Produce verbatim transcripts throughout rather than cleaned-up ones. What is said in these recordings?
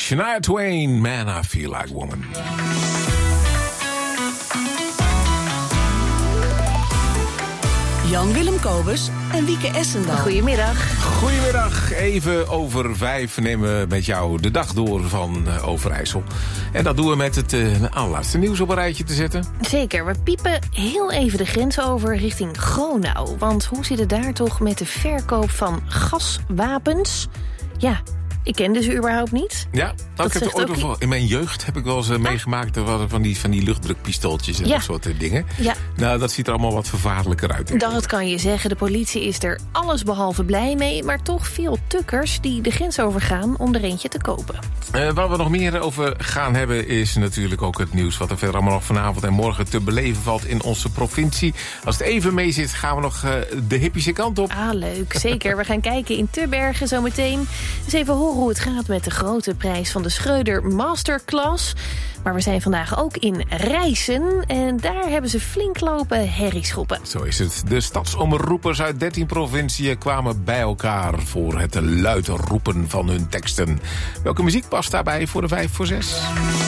Shania Twain, Man, I Feel Like Woman. Jan-Willem Kobus en Wieke Essendal. Goedemiddag. Goedemiddag. Even over vijf nemen we met jou de dag door van uh, Overijssel. En dat doen we met het uh, allerlaatste nieuws op een rijtje te zetten. Zeker. We piepen heel even de grens over richting Gronau. Want hoe zit het daar toch met de verkoop van gaswapens? Ja, ik kende ze überhaupt niet. Ja, nou, ik heb ooit wel, in mijn jeugd heb ik wel eens uh, meegemaakt... Er waren van die, van die luchtdrukpistooltjes en ja. dat soort uh, dingen. Ja. Nou, dat ziet er allemaal wat vervaarlijker uit. Dat kan je zeggen. De politie is er allesbehalve blij mee... maar toch veel tukkers die de grens overgaan om er eentje te kopen. Uh, waar we nog meer over gaan hebben... is natuurlijk ook het nieuws wat er verder allemaal nog vanavond en morgen te beleven valt in onze provincie. Als het even mee zit, gaan we nog uh, de hippische kant op. Ah, leuk. Zeker. We gaan kijken in Tubbergen zometeen. Dus even horen hoe het gaat met de grote prijs van de Schreuder Masterclass. Maar we zijn vandaag ook in Rijssen. En daar hebben ze flink lopen herrieschoppen. Zo is het. De stadsomroepers uit dertien provinciën kwamen bij elkaar... voor het luid roepen van hun teksten. Welke muziek past daarbij voor de vijf voor zes?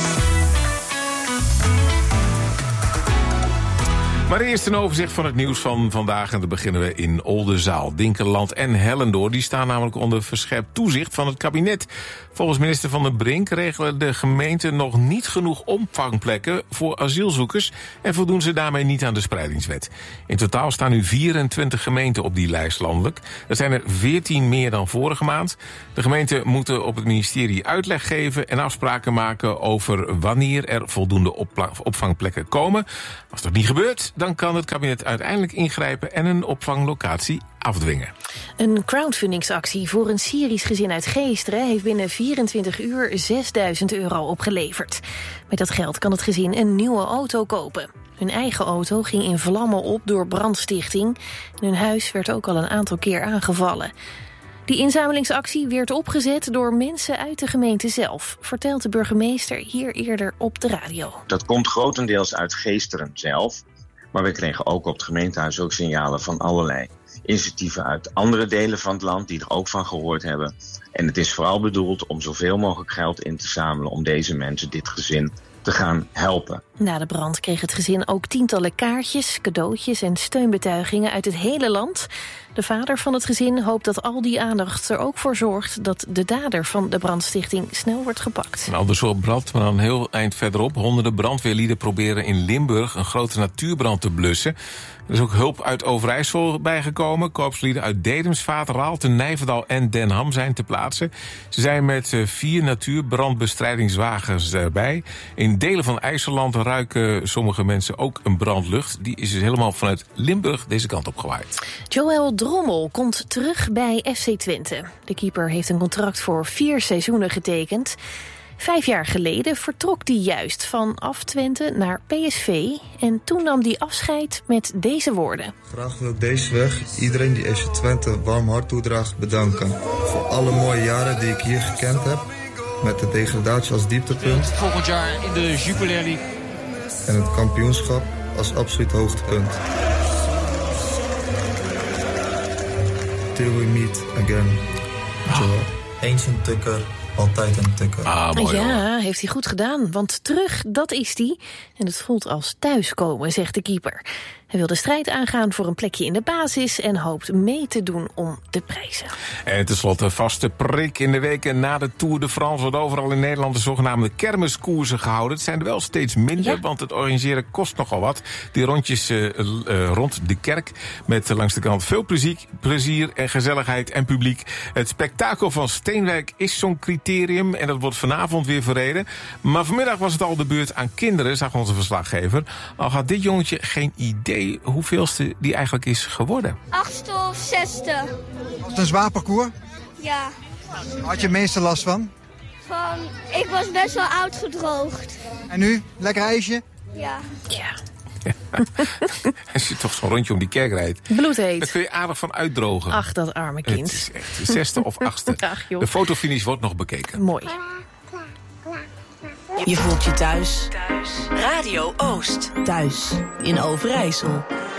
Maar eerst een overzicht van het nieuws van vandaag. En dan beginnen we in Oldenzaal, Dinkeland en Hellendoorn. Die staan namelijk onder verscherpt toezicht van het kabinet. Volgens minister Van den Brink regelen de gemeenten nog niet genoeg opvangplekken voor asielzoekers... en voldoen ze daarmee niet aan de spreidingswet. In totaal staan nu vierentwintig gemeenten op die lijst landelijk. Dat zijn er veertien meer dan vorige maand. De gemeenten moeten op het ministerie uitleg geven en afspraken maken... over wanneer er voldoende opla- opvangplekken komen. Als dat niet gebeurt, dan kan het kabinet uiteindelijk ingrijpen... en een opvanglocatie afdwingen. Een crowdfundingsactie voor een Syrisch gezin uit Geesteren... heeft binnen vierentwintig uur zesduizend euro opgeleverd. Met dat geld kan het gezin een nieuwe auto kopen. Hun eigen auto ging in vlammen op door brandstichting. En hun huis werd ook al een aantal keer aangevallen. Die inzamelingsactie werd opgezet door mensen uit de gemeente zelf... vertelt de burgemeester hier eerder op de radio. Dat komt grotendeels uit Geesteren zelf... maar we kregen ook op het gemeentehuis ook signalen van allerlei initiatieven uit andere delen van het land... die er ook van gehoord hebben. En het is vooral bedoeld om zoveel mogelijk geld in te zamelen... om deze mensen, dit gezin, te gaan helpen. Na de brand kreeg het gezin ook tientallen kaartjes, cadeautjes en steunbetuigingen uit het hele land. De vader van het gezin hoopt dat al die aandacht er ook voor zorgt... dat de dader van de brandstichting snel wordt gepakt. Een ander soort brand, maar dan heel eind verderop. Honderden brandweerlieden proberen in Limburg een grote natuurbrand te blussen. Er is ook hulp uit Overijssel bijgekomen. Korpslieden uit Dedemsvaart, Raalte, Nijverdal en Den Ham zijn te plaatsen. Ze zijn met vier natuurbrandbestrijdingswagens erbij. In delen van IJsseland ruiken sommige mensen ook een brandlucht. Die is dus helemaal vanuit Limburg deze kant op gewaaid. Joël Drommel komt terug bij F C Twente. De keeper heeft een contract voor vier seizoenen getekend. Vijf jaar geleden vertrok hij juist vanaf Twente naar P S V. En toen nam hij afscheid met deze woorden. Graag wil ik deze weg iedereen die F C Twente een warm hart toedraagt bedanken. Voor alle mooie jaren die ik hier gekend heb. Met de degradatie als dieptepunt. Volgend jaar in de Jupiler League. En het kampioenschap als absoluut hoogtepunt. Till we meet again. Joel. Eens een tukker. Altijd een tukker. Ah, mooi, ja, heeft hij goed gedaan. Want terug, dat is hij. En het voelt als thuiskomen, zegt de keeper. Hij wil de strijd aangaan voor een plekje in de basis... en hoopt mee te doen om de prijzen. En tenslotte vaste prik in de weken na de Tour de France... wordt overal in Nederland de zogenaamde kermiskoersen gehouden. Het zijn er wel steeds minder, ja. Want het organiseren kost nogal wat. Die rondjes uh, uh, rond de kerk met uh, langs de kant veel plezier, plezier en gezelligheid en publiek. Het spektakel van Steenwijk is zo'n criterium... en dat wordt vanavond weer verreden. Maar vanmiddag was het al de beurt aan kinderen, zag onze verslaggever. Al had dit jongetje geen idee hoeveelste die eigenlijk is geworden. Achtste of zesde. Was het een zwaar parcours? Ja. Had je het meeste last van? Van, ik was best wel uitgedroogd. En nu? Lekker ijsje? Ja. Ja. Als je toch zo'n rondje om die kerk rijdt. Bloedheet. Daar kun je aardig van uitdrogen. Ach, dat arme kind. Het is echt de zesde of achtste. Ach, joh. De fotofinish wordt nog bekeken. Mooi. Je voelt je thuis. Thuis. Radio Oost. Thuis in Overijssel.